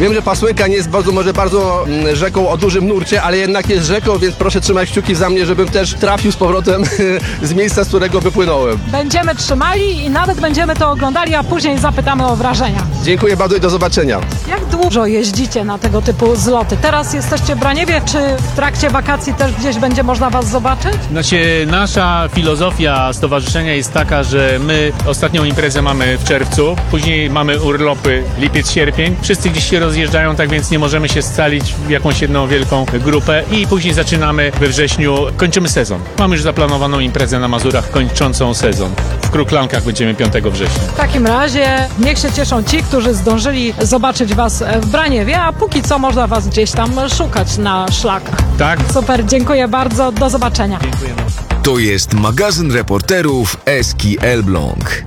Wiem, że Pasłynka nie jest bardzo rzeką o dużym nurcie, ale jednak jest rzeką, więc proszę trzymać kciuki za mnie, żebym też trafił z powrotem z miejsca, z którego wypłynąłem. Będziemy trzymali i nawet będziemy to oglądali, a później zapytamy o wrażenia. Dziękuję bardzo i do zobaczenia. Jak dużo jeździcie na tego typu zloty? Teraz jesteście w Braniewie, czy w trakcie wakacji też gdzieś będzie można was zobaczyć? Znaczy, nasza filozofia stowarzyszenia jest taka, że my ostatnią imprezę mamy w czerwcu, później mamy urlopy lipiec, sierpień. Wszyscy gdzieś się rozjeżdżają, tak więc nie możemy się scalić w jakąś jedną wielką grupę i później zaczynamy we wrześniu, kończymy sezon. Mamy już zaplanowaną imprezę na Mazurach kończącą sezon. W Kruklankach będziemy 5 września. W takim razie niech się cieszą ci, którzy zdążyli zobaczyć was w Braniewie, a póki co można was gdzieś tam szukać na szlakach. Tak? Super, dziękuję bardzo, do zobaczenia. Dziękujemy. To jest magazyn reporterów Eski Elbląg.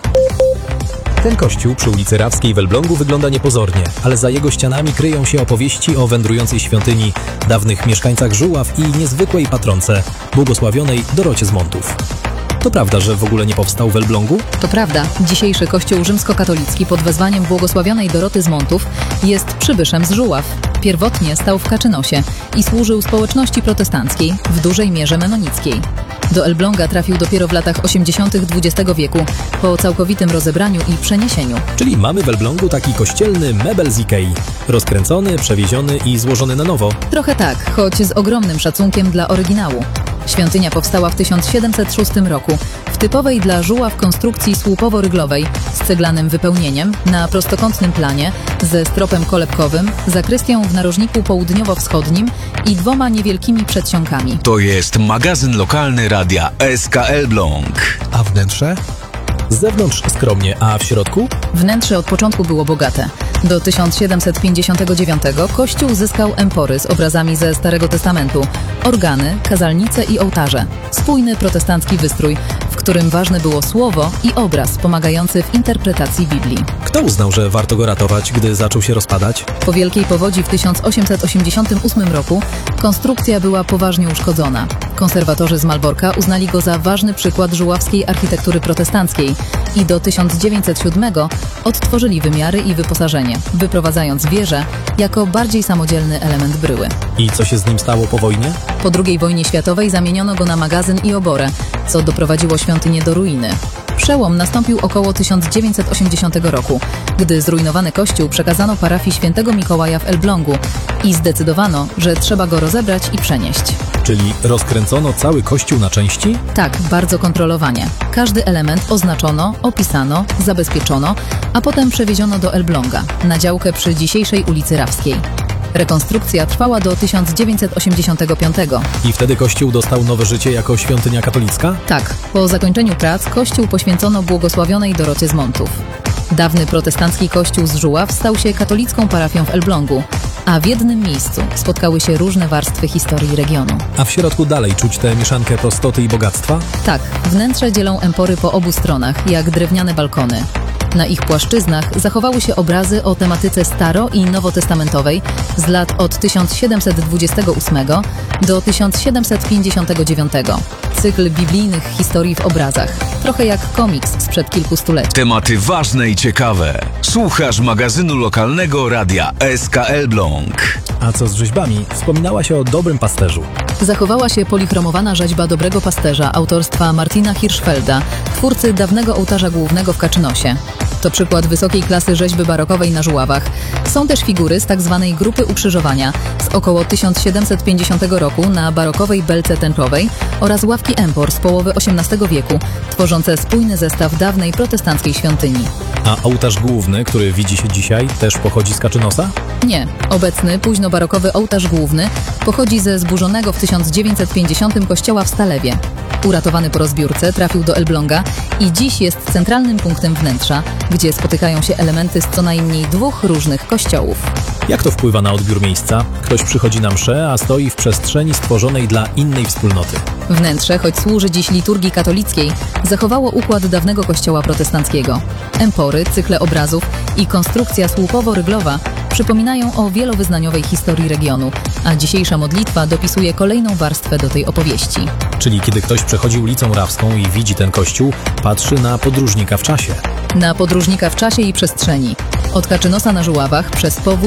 Ten kościół przy ulicy Rawskiej w Elblągu wygląda niepozornie, ale za jego ścianami kryją się opowieści o wędrującej świątyni, dawnych mieszkańcach Żuław i niezwykłej patronce, błogosławionej Dorocie z Montów. To prawda, że w ogóle nie powstał w Elblągu? To prawda. Dzisiejszy kościół rzymskokatolicki pod wezwaniem błogosławionej Doroty z Montów jest przybyszem z Żuław. Pierwotnie stał w Kaczynosie i służył społeczności protestanckiej, w dużej mierze menonickiej. Do Elbląga trafił dopiero w latach 80. XX wieku, po całkowitym rozebraniu i przeniesieniu. Czyli mamy w Elblągu taki kościelny mebel z Ikei. Rozkręcony, przewieziony i złożony na nowo. Trochę tak, choć z ogromnym szacunkiem dla oryginału. Świątynia powstała w 1706 roku w typowej dla Żuław konstrukcji słupowo-ryglowej z ceglanym wypełnieniem na prostokątnym planie, ze stropem kolebkowym, zakrystią w narożniku południowo-wschodnim i 2 niewielkimi przedsionkami. To jest magazyn lokalny radia SK Elbląg. A wnętrze? Z zewnątrz skromnie, a w środku? Wnętrze od początku było bogate. Do 1759 kościół zyskał empory z obrazami ze Starego Testamentu, organy, kazalnice i ołtarze. Spójny protestancki wystrój, w którym ważne było słowo i obraz pomagający w interpretacji Biblii. Kto uznał, że warto go ratować, gdy zaczął się rozpadać? Po wielkiej powodzi w 1888 roku konstrukcja była poważnie uszkodzona. Konserwatorzy z Malborka uznali go za ważny przykład żuławskiej architektury protestanckiej i do 1907 odtworzyli wymiary i wyposażenie, wyprowadzając wieżę jako bardziej samodzielny element bryły. I co się z nim stało po wojnie? Po II wojnie światowej zamieniono go na magazyn i oborę, co doprowadziło świątynię do ruiny. Przełom nastąpił około 1980 roku, gdy zrujnowany kościół przekazano parafii Świętego Mikołaja w Elblągu i zdecydowano, że trzeba go rozebrać i przenieść. Czyli rozkręcono cały kościół na części? Tak, bardzo kontrolowanie. Każdy element oznaczono, opisano, zabezpieczono, a potem przewieziono do Elbląga, na działkę przy dzisiejszej ulicy Rawskiej. Rekonstrukcja trwała do 1985. I wtedy kościół dostał nowe życie jako świątynia katolicka? Tak, po zakończeniu prac kościół poświęcono błogosławionej Dorocie z Montów. Dawny protestancki kościół z Żuław stał się katolicką parafią w Elblągu, a w jednym miejscu spotkały się różne warstwy historii regionu. A w środku dalej czuć tę mieszankę prostoty i bogactwa? Tak, wnętrze dzielą empory po obu stronach, jak drewniane balkony. Na ich płaszczyznach zachowały się obrazy o tematyce staro- i nowotestamentowej z lat od 1728 do 1759. Cykl biblijnych historii w obrazach. Trochę jak komiks sprzed kilku stuleci. Tematy ważne i ciekawe. Słuchasz magazynu lokalnego radia SK Elbląg. A co z rzeźbami? Wspominała się o Dobrym Pasterzu. Zachowała się polichromowana rzeźba Dobrego Pasterza autorstwa Martina Hirschfelda, twórcy dawnego ołtarza głównego w Kaczynosie. To przykład wysokiej klasy rzeźby barokowej na Żuławach. Są też figury z tzw. grupy ukrzyżowania z około 1750 roku na barokowej belce tęczowej oraz ławki empor z połowy XVIII wieku, tworzące spójny zestaw dawnej protestanckiej świątyni. A ołtarz główny, który widzi się dzisiaj, też pochodzi z Kaczynosa? Nie. Obecny, późnobarokowy ołtarz główny pochodzi ze zburzonego w 1950 kościoła w Stalewie. Uratowany po rozbiórce trafił do Elbląga i dziś jest centralnym punktem wnętrza, gdzie spotykają się elementy z co najmniej 2 różnych kościołów. Jak to wpływa na odbiór miejsca? Ktoś przychodzi na mszę, a stoi w przestrzeni stworzonej dla innej wspólnoty. Wnętrze, choć służy dziś liturgii katolickiej, zachowało układ dawnego kościoła protestanckiego. Empory, cykle obrazów i konstrukcja słupowo-ryglowa przypominają o wielowyznaniowej historii regionu, a dzisiejsza modlitwa dopisuje kolejną warstwę do tej opowieści. Czyli kiedy ktoś przechodzi ulicą Rawską i widzi ten kościół, patrzy na podróżnika w czasie. Na podróżnika w czasie i przestrzeni. Od Kaczynosa na Żuławach, przez Powódź